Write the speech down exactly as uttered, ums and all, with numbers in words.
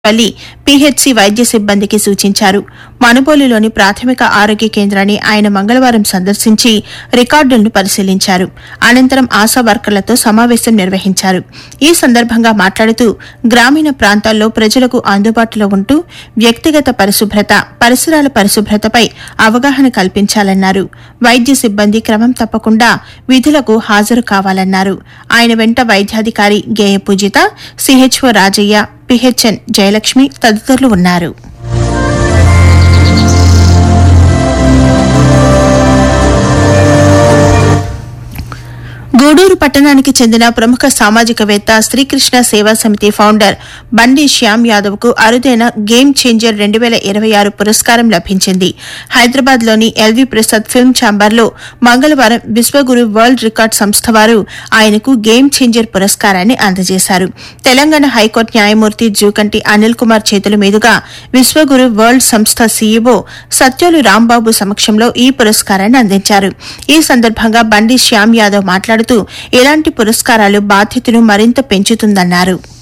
పల్లి పీహెచ్సీ వైద్య సిబ్బందికి సూచించారు. మనుబోలులోని ప్రాథమిక ఆరోగ్య కేంద్రాన్ని ఆయన మంగళవారం సందర్శించి రికార్డులను పరిశీలించారు. అనంతరం ఆశా వర్కర్లతో సమావేశం నిర్వహించారు. ఈ సందర్భంగా మాట్లాడుతూ గ్రామీణ ప్రాంతాల్లో ప్రజలకు అందుబాటులో ఉంటూ వ్యక్తిగత పరిశుభ్రత, పరిసరాల పరిశుభ్రతపై అవగాహన కల్పించాలన్నారు. వైద్య సిబ్బంది క్రమం తప్పకుండా విధులకు హాజరు కావాలన్నారు. ఆయన వెంట వైద్యాధికారి గేయ పూజిత, సిహెచ్ఓ రాజయ్య, పిహెచ్ఎన్ జయలక్ష్మి తదితరులు ఉన్నారు. గూడూరు పట్టణానికి చెందిన ప్రముఖ సామాజికవేత్త శ్రీకృష్ణ సేవా సమితి ఫౌండర్ బండి శ్యామ్ యాదవ్ కు అరుదైన గేమ్ చేంజర్ రెండు వేల ఇరవై ఆరు పురస్కారం లభించింది. హైదరాబాద్ లోని ఎల్వి ప్రసాద్ ఫిల్మ్ ఛాంబర్లో మంగళవారం విశ్వగురు వరల్డ్ రికార్డ్ సంస్థ వారు ఆయనకు గేమ్ చేంజర్ పురస్కారాన్ని అందజేశారు. తెలంగాణ హైకోర్టు న్యాయమూర్తి జూకంటి అనిల్ కుమార్ చేతుల మీదుగా విశ్వగురు వరల్డ్ సంస్థ సీఈఓ సత్యోలు రాంబాబు సమక్షంలో ఈ పురస్కారాన్ని అందించారు. ఈ సందర్భంగా బండి శ్యామ్ యాదవ్ మాట్లాడుతూ ఇలాంటి పురస్కారాలు బాధ్యతను మరింత పెంచుతుందన్నారు.